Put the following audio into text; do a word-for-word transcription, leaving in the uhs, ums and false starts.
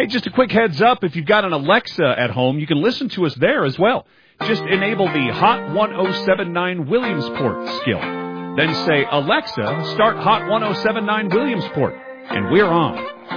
Hey, just a quick heads up, if you've got an Alexa at home, you can listen to us there as well. Just enable the Hot ten seventy-nine Williamsport skill. Then say, Alexa, start Hot ten seventy-nine Williamsport. And we're on.